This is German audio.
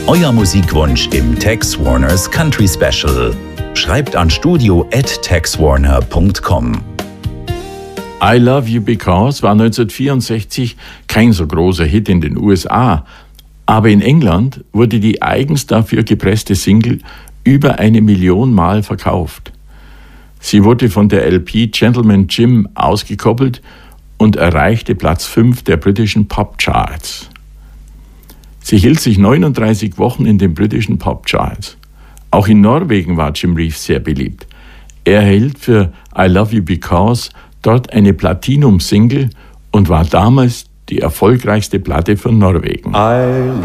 Euer Musikwunsch im Tex Warners Country Special. Schreibt an studio@texwarner.com. I Love You Because war 1964 kein so großer Hit in den USA, aber in England wurde die eigens dafür gepresste Single über 1 Million Mal verkauft. Sie wurde von der LP Gentleman Jim ausgekoppelt und erreichte Platz 5 der britischen Popcharts. Sie hielt sich 39 Wochen in den britischen Popcharts. Auch in Norwegen war Jim Reeves sehr beliebt. Er erhielt für I Love You Because dort eine Platinum-Single und war damals die erfolgreichste Platte von Norwegen.